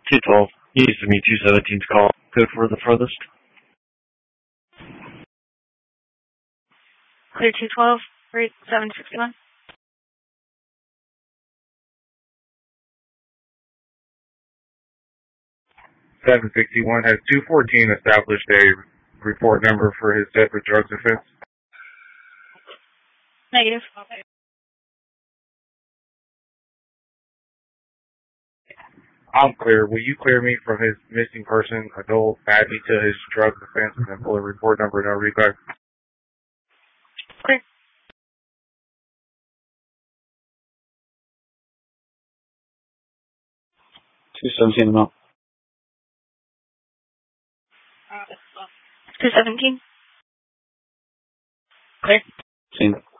212. He needs to meet 217's call. Code for the furthest. Clear 212, rate 761. $761. Has 214 established a report number for his separate drugs offense? Negative. I'm clear. Will you clear me from his missing person, adult, add me to his drug offense, and then pull a report number and I'll record? Clear. $217 amount. 217. Clear. Seen.